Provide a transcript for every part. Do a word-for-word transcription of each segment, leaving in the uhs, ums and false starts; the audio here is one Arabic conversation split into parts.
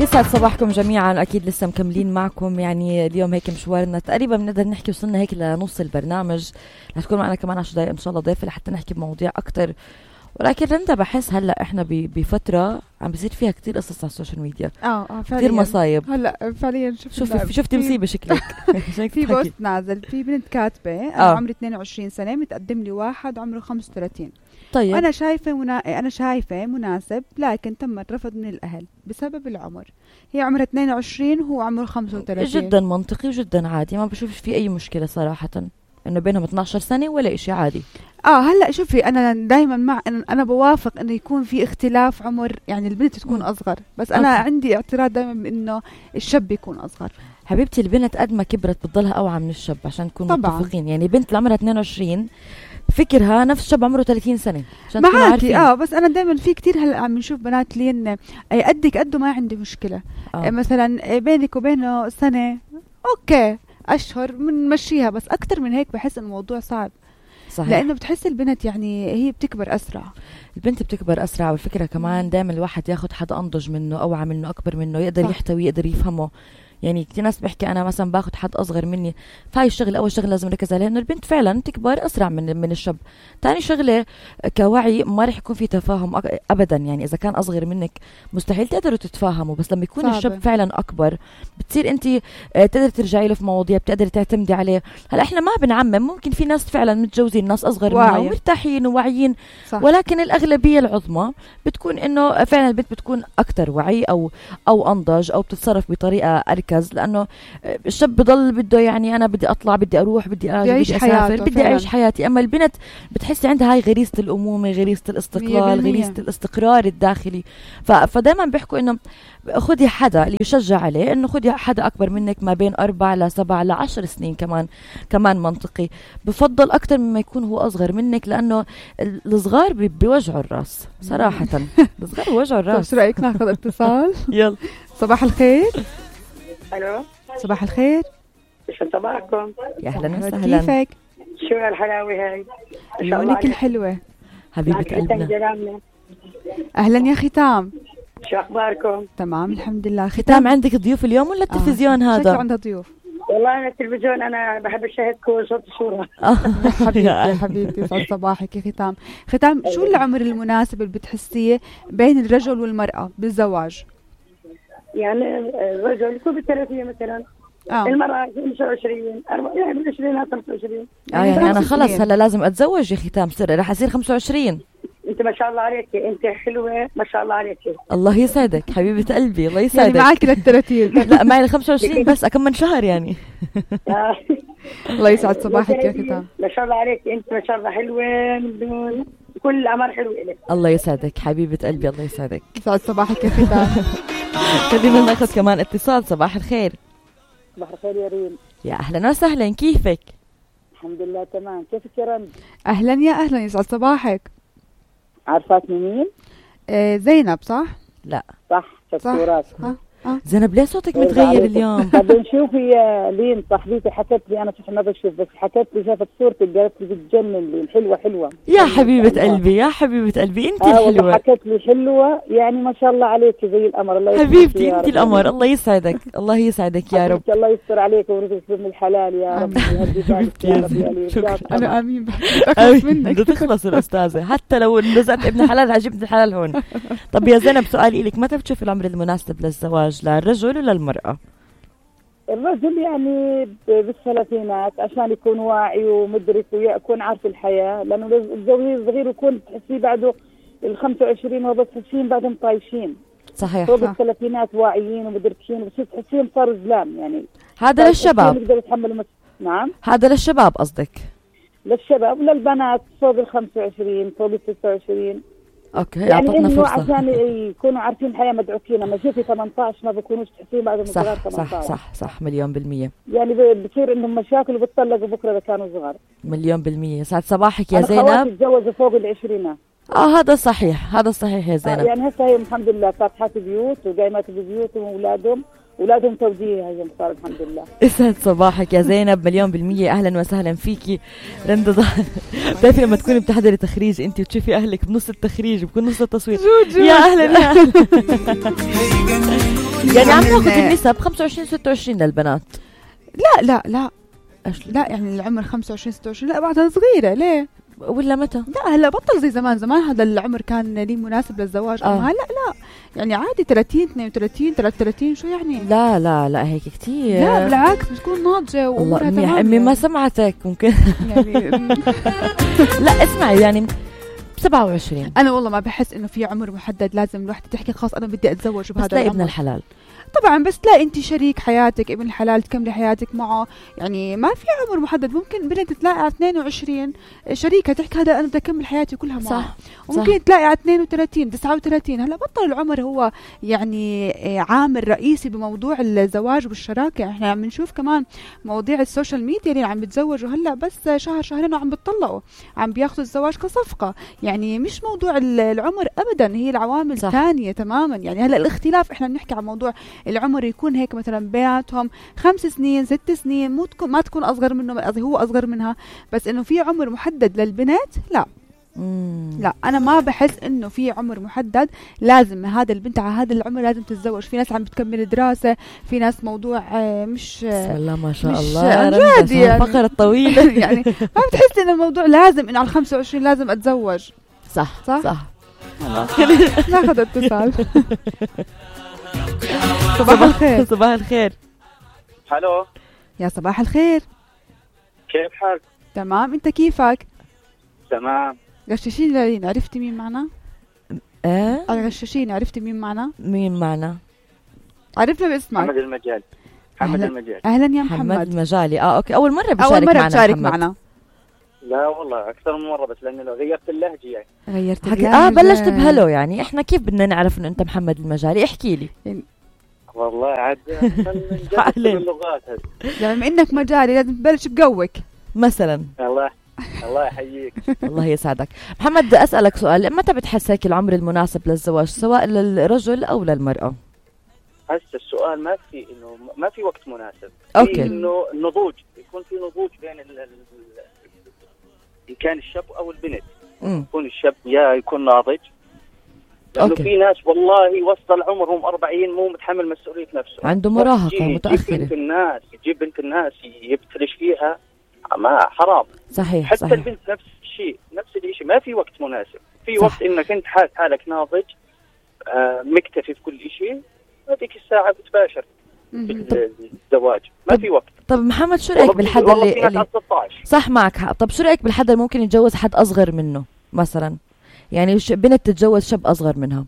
يسعد صباحكم جميعا. أكيد لسه مكملين معكم، يعني اليوم هيك مشوارنا تقريبا بنقدر نحكي وصلنا هيك لنص البرنامج. رح تكون معنا كمان عشر دقايق إن شاء الله ضيفة لحتى نحكي بمواضيع أكتر. ولكن رندا بحس هلا احنا بفتره عم بيصير فيها كتير قصص على السوشيال ميديا. اه اه كتير مصايب. هلا فعليا شوفي شفتي مصيبه شكلك. في بوست نازل في بنت كاتبه انا آه. عمري اثنين وعشرين سنه، متقدم لي واحد عمره خمسة وثلاثين. طيب انا شايفه منا... انا شايفه مناسب، لكن تم الرفض من الاهل بسبب العمر. هي عمرها اثنين وعشرين وهو عمره خمسة وثلاثين. جدا منطقي وجدا عادي، ما بشوفش في اي مشكله صراحه انه بينهم اثني عشر سنه ولا إشي عادي. اه هلا شوفي انا دائما مع أن انا بوافق انه يكون في اختلاف عمر، يعني البنت تكون اصغر، بس انا أوكي. عندي اعتراض دائما بانه الشاب يكون اصغر. حبيبتي البنت قد ما كبرت بتضلها اوعى من الشاب عشان نكون متفقين. يعني بنت اللي عمرها اثنين وعشرين فكرها نفس شاب عمره ثلاثين سنه عشان تكونوا عارفين. اه بس انا دائما في كتير هلا عم نشوف بنات لين قدك قده ما عندي مشكله. آه. مثلا بينك وبينه سنه اوكي اشهر بنمشيها، بس اكثر من هيك بحس الموضوع صعب. صحيح. لانه بتحس البنت يعني هي بتكبر اسرع. البنت بتكبر اسرع، والفكره كمان دائما الواحد ياخد حدا انضج منه، اوعى منه، اكبر منه، يقدر صح. يحتوي، يقدر يفهمه. يعني كتير ناس بحكي انا مثلا باخد حد اصغر مني، فهاي الشغله اول شغله لازم نركز عليها انه البنت فعلا تكبر اسرع من من الشاب. ثاني شغله كوعي ما رح يكون في تفاهم ابدا، يعني اذا كان اصغر منك مستحيل تقدروا تتفاهموا، بس لما يكون صعبة. الشاب فعلا اكبر بتصير انت تقدر ترجعي له في مواضيع، بتقدر تعتمدي عليه. هلا احنا ما بنعمم، ممكن في ناس فعلا متجوزين ناس اصغر منها ومرتاحين وواعيين، ولكن الاغلبيه العظمى بتكون انه فعلا البنت بتكون اكثر وعي او او انضج او بتتصرف بطريقه اركز، لانه الشاب بضل بده يعني انا بدي اطلع، بدي اروح، بدي اجي، بدي اسافر، بدي اعيش حياتي. اما البنت بتحسي عندها هاي غريزه الامومه، غريزه الاستقلال، غريزه الاستقرار الداخلي. فدائما بيحكوا انه خذي حدا اللي يشجع عليه، انه خذي حدا اكبر منك ما بين اربع لسبع لعشر سنين، كمان كمان منطقي. بفضل اكثر مما يكون هو اصغر منك، لانه الصغار بيوجعوا الراس صراحه. الصغار بيوجعوا الراس. شو رايك ناخذ اتصال؟ يلا. صباح الخير. الو صباح الخير. يسعد صباحكم. يا اهلا وسهلا. كيفك؟ شو هالحلاوه هاي؟ عيونك الحلوه حبيبه قلبنا. اهلا يا ختام، شو اخباركم؟ تمام الحمد لله. ختام عندك ضيوف اليوم ولا التلفزيون؟ آه. هذا شكله عندها ضيوف. والله انا التلفزيون انا بحب اشاهدكم صوت الصوره. حبيبتي يا حبيبتي يسعد صباحك يا ختام. ختام شو العمر المناسب اللي بتحسيه بين الرجل والمراه بالزواج؟ يعني الرجل يكون بالثلاثية مثلا، آه. المرأة خمسة وعشرين، يعني من عشرين خمسة وعشرين. اه يعني أنا خلص هلا لازم أتزوج يا ختام، سر رح أصير خمسة وعشرين. أنت ما شاء الله عليك، أنت حلوة ما شاء الله عليك. الله يسعدك حبيبة قلبي، الله يسعدك. يعني معك للثلاثين؟ لا معي خمسة وعشرين بس أكمل شهر يعني. الله يسعد صباحك يا ختام. ما شاء الله عليك، أنت ما شاء الله حلوة من دون كل الأمر حلو إلك. الله يسعدك حبيبة قلبي، الله يسعدك. يسعد صباحك يا ختام. خلينا ناخذ كمان اتصال. صباح الخير. صباح الخير يا ريم. يا أهلا وسهلا، كيفك؟ الحمد لله تمام، كيفك يا رند؟ أهلا يا أهلا، يسعد صباحك. عارفاتني مين؟ آه زينب صح؟ لا صح شكورات. آه. زينب ليه صوتك متغير اليوم؟ طب شوفي يا لين صاحبتي حكت لي، انا صح ما بشوف بس حكت لي شافت صورتك قالت لي بتجنن لين حلوه حلوه. يا حبيبه قلبي يا حبيبه قلبي انت آه الحلوه. حكت لي حلوه يعني ما شاء الله عليك زي القمر. الله حبيبتي انت القمر، الله يسعدك الله يسعدك يا رب. الله يستر عليك ورزقك من الحلال يا رب. حبيبتي يا رب. شكرا. انا امين بخلص منك. بدها تخلص الاستاذه حتى لو لزقت ابن حلال عجبت الحلال هون. طب يا زينب سؤالي لك، متى بتشوفي العمر المناسب للزواج للرجل ولا المرأة؟ الرجل يعني بالثلاثينات عشان يكون واعي ومدرك ويكون عارف الحياة، لأنه الزوجي الصغير يكون تحسيه بعده ال خمسة وعشرين وبس تحسين بعدهم طايشين. صحيح. فوق الثلاثينات واعيين ومدركين، بس تحسين صاروا زلام يعني. هذا للشباب. يقدروا يتحملوا مس... نعم. هذا للشباب قصدك؟ للشباب وللبنات فوق ال خمسة وعشرين فوق ال ستة وعشرين. اوكي يعني اعطتنا فرصه عشان يكونوا عارفين الحياه مدعوكين. لما شوفي ثمانية عشر ما بكونوش تحسين بعدهم صغار. صح صح صح صح مليون بالمية. يعني بصير انهم مشاكل وبتطلقوا بكره اذا كانوا صغار. مليون بالمية. سعد صباحك يا زينب. انا تتزوجوا فوق العشرينات. اه هذا صحيح هذا صحيح يا زينب. آه يعني هسه هي الحمد لله فاتحات بيوت وقايمات ببيوتهم واولادهم اولادهم توجيه هي صار الحمد لله. يسعد صباحك يا زينب مليون بالمية. اهلا وسهلا فيكي. رندا بتعرفي لما تكوني بتحضري تخريج انت وتشوفي اهلك بنص التخريج بكون نص التصوير. يا اهلا يا يعني عم ناخذ النسب خمسة وعشرين ستة وعشرين للبنات. لا لا لا لا يعني العمر خمسة وعشرين ستة وعشرين لا بعدها صغيرة ليه؟ ولا متى؟ لا هلا بطل زي زمان، زمان هذا العمر كان لي مناسب للزواج. آه. أما هلا لا يعني عادي ثلاثين اثنين وثلاثين ثلاثة وثلاثين شو يعني؟ لا لا لا هيك كتير. لا بالعكس بتكون ناضجة وأمورها تمام. أمي ما سمعتك ممكن يعني لا اسمعي يعني سبعة وعشرين. أنا والله ما بحس إنه في عمر محدد لازم الواحد تحكي خلاص أنا بدي أتزوج بهذا العمر. بس لا ابن الحلال طبعا، بس لا انت شريك حياتك ابن الحلال تكملي حياتك معه، يعني ما في عمر محدد. ممكن بنت تلاقي على اثنين وعشرين شريكه تحكي هذا انا بدي اكمل حياتي كلها معه، صح. وممكن صح. تلاقي على اثنين وثلاثين تسعة وثلاثين. هلا بطل العمر هو يعني عامل رئيسي بموضوع الزواج والشراكه. احنا عم نشوف كمان مواضيع السوشيال ميديا اللي عم بتزوجوا هلا بس شهر شهرين وعم بتطلقوا، عم بياخذوا الزواج كصفقه. يعني مش موضوع العمر ابدا، هي العوامل ثانيه تماما. يعني هلا الاختلاف احنا بنحكي عن موضوع العمر يكون هيك مثلا بيناتهم خمس سنين ست سنين، مو تكون ما تكون اصغر منه، قصدي هو اصغر منها، بس انه في عمر محدد للبنات لا. مم. لا انا ما بحس انه في عمر محدد لازم هذا البنت على هذا العمر لازم تتزوج. في ناس عم بتكمل دراسه، في ناس موضوع مش بسم الله ما شاء مش الله جاد يعني الفقره الطويله يعني ما بتحس ان الموضوع لازم انه على خمسة وعشرين لازم اتزوج. صح صح, صح. ناخذ اتصال. صباح الخير. صباح الخير. هلو يا صباح الخير، كيف حالك؟ تمام، انت كيفك؟ تمام. غششيني لين عرفتي مين معنا؟ ايه غششيني عرفتي مين معنا؟ مين معنا؟ عرفنا باسمك. محمد المجالي. محمد أهلا. المجالي. اهلا يا محمد. محمد المجالي. اه اوكي اول مره بشارك اول مره معنا بشارك محمد. معنا. لا والله اكثر من مره، بس لانه لو غيرت اللهجه يعني غيرت حكي... اللهجه. اه بلشت بهلو. يعني احنا كيف بدنا نعرف انه انت محمد المجالي؟ احكي لي يعني. والله عاد من اللغات هذه يعني بما انك مجالي لازم تبلش بقوك مثلا. الله الله يحييك. الله يسعدك. محمد بدي اسالك سؤال، متى بتحس هيك العمر المناسب للزواج سواء للرجل او للمراه؟ هسه السؤال ما في انه ما في وقت مناسب. اوكي. انه النضوج يكون في نضوج بين ال ال ان كان الشاب او البنت. مم. يكون الشاب يا يكون ناضج، لانه أوكي. في ناس والله وسط العمر هم أربعين مو متحمل مسؤوليه نفسه، عنده مراهقه متاخره. يجيب بنت الناس يجيب بنت الناس يبتلش فيها، ما حرام. صحيح حتى صحيح. البنت نفس الشيء نفس الشيء. ما في وقت مناسب. في صح. وقت انك انت حال حالك ناضج آه مكتفي في كل شيء، هذيك الساعه بتباشر بالزواج. ما في وقت. طب محمد شو رايك بالحد اللي, اللي... صح معك حق. طب شو رايك بالحد اللي ممكن يتجوز حد اصغر منه مثلا؟ يعني بنت تتجوز شاب اصغر منها.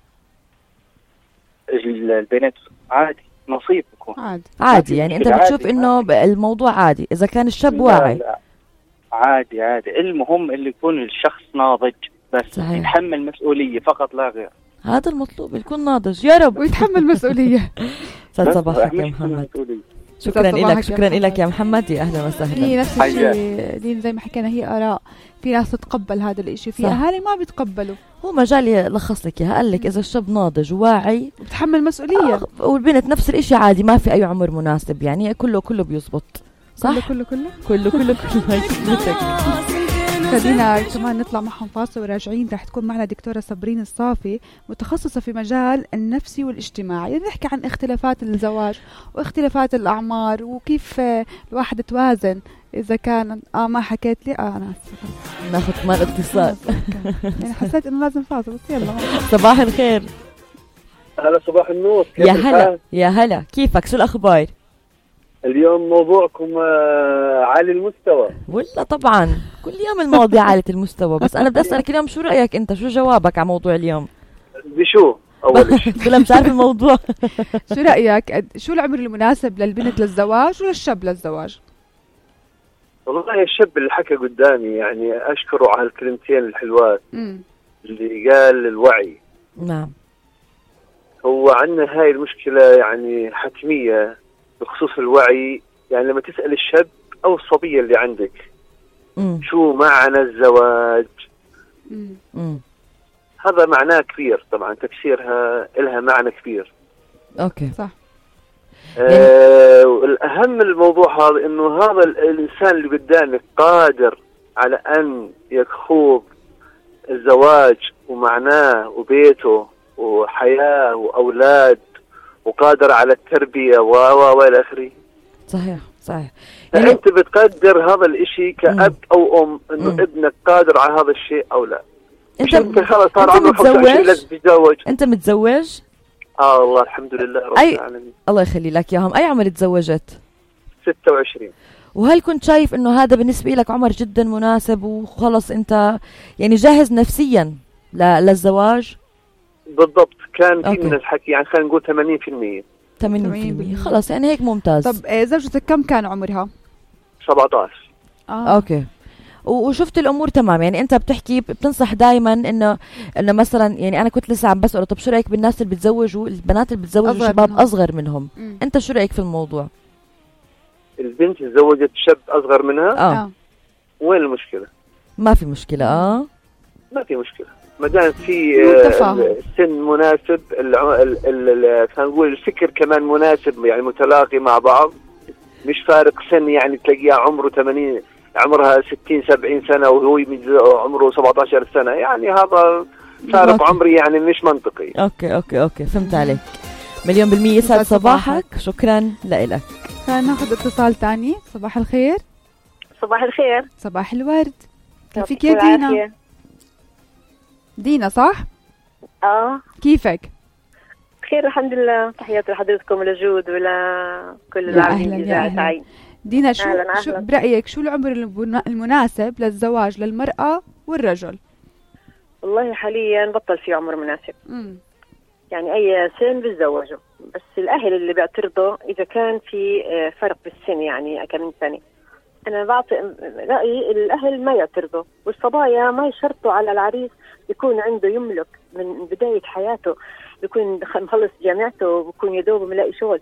البنت عادي نصيب يكون عادي عادي. يعني انت بتشوف انه الموضوع عادي اذا كان الشاب لا واعي. لا. عادي عادي. المهم اللي يكون الشخص ناضج بس صحيح. يتحمل مسؤولية فقط لا غير. هذا المطلوب، يكون ناضج يا رب ويتحمل مسؤولية. سعد صباحك يا محمد. شكرا لك شكرا لك يا محمد. يا اهلا وسهلا. هي نفس الشيء دين زي ما حكينا، هي اراء. في ناس تتقبل هذا الاشي، في اهالي ما بيتقبلوا. هو مجالي لخص لك اياها، قال لك اذا الشاب ناضج وواعي وبتحمل مسؤوليه آه والبنت نفس الاشي عادي، ما في اي عمر مناسب. يعني كله كله بيزبط. صح كله كله كله كله كله كله. خلينا كمان نطلع معهم فاصل وراجعين راح تكون معنا دكتورة صابرين الصافي، متخصصة في مجال النفسي والاجتماعي. يعني نحكي عن اختلافات الزواج واختلافات الأعمار وكيف الواحد توازن. إذا كان آه ما حكيت لي آه أنا أسفة. ناخذ كمان اتصال. يعني حسيت إنه لازم فاصل بس يلا. صباح الخير. هلا صباح النور. يا هلا يا هلا، كيفك؟ شو الأخبار؟ اليوم موضوعكم عالي المستوى. ولا طبعا كل يوم المواضيع عالية المستوى، بس أنا بدي أسألك اليوم شو رأيك أنت؟ شو جوابك على موضوع اليوم؟ بشو؟ أول شيء كلها مش عارف الموضوع. شو رأيك؟ شو العمر المناسب للبنت للزواج وللشاب للزواج؟ والله الشاب اللي حكى قدامي يعني أشكره على الكلمتين الحلوات اللي قال الوعي. نعم. هو عندنا هاي المشكلة يعني حتمية بخصوص الوعي. يعني لما تسأل الشاب أو الصبية اللي عندك مم. شو معنى الزواج، مم. هذا معناه كبير طبعا، تفسيرها لها معنى كبير. أوكي صح. آه والأهم الموضوع هذا إنه هذا الإنسان اللي قدامك قادر على أن يخوض الزواج ومعناه وبيته وحياة وأولاد وقادر على التربية و و والى اخره. صحيح صحيح. يعني انت بتقدر هذا الاشي كأب او ام انه مم. ابنك قادر على هذا الشيء او لا. انت انت خلاص صار عمره خمسة وعشرين لازم تتزوج. انت متزوج؟ اه والله الحمد لله رب أي... العالمين. الله يخلي لك اياهم. اي عمر تزوجت؟ ستة وعشرين. وهل كنت شايف انه هذا بالنسبة لك عمر جدا مناسب وخلص انت يعني جاهز نفسيا ل... للزواج؟ بالضبط. كان في من الحكي يعني خلينا نقول ثمانين بالمئة. ثمانين بالمئة خلص يعني هيك ممتاز. طب زوجتك كم كان عمرها؟ سبعة عشر. آه. اوكي. وشفت الامور تمام. يعني انت بتحكي بتنصح دائما انه انه مثلا يعني انا كنت لسه عم بسأله طب شو رايك بالناس اللي بتزوجوا البنات اللي بتزوجوا شباب منهم. اصغر منهم م. انت شو رايك في الموضوع؟ البنت تزوجت شاب اصغر منها؟ اه وين المشكله؟ ما في مشكله. اه ما في مشكله ما دام في السن مناسب، خلينا نقول الفكر كمان مناسب، يعني متلاقي مع بعض، مش فارق سن. يعني تلاقيها عمره ثمانين عمرها ستين سبعين سنه وهو عمره سبعة عشر سنه، يعني هذا فارق عمري يعني مش منطقي. اوكي اوكي اوكي فهمت عليك مليون بالمية. يسعد صباحك. شكرا لك. خلينا ناخذ اتصال تاني. صباح الخير. صباح الخير. صباح الورد. كيفك يا دينا؟ دينا صح؟ اه كيفك؟ بخير الحمد لله. تحياتي لحضرتكم ولجود ولكل العاملين إذاعة عين. دينا شو أهلاً أهلاً. شو برأيك شو العمر المناسب للزواج للمرأة والرجل؟ والله حاليا بطل في عمر مناسب. مم. يعني أي سن بيتزوجوا، بس الأهل اللي بيعترضوا إذا كان في فرق بالسن يعني كم من سنة. أنا بعطي رأيي الأهل ما يعترضوا، والصبايا ما يشرطوا على العريس يكون عنده يملك من بداية حياته، يكون مخلص جامعته ويكون يدوب ملاقي شغل.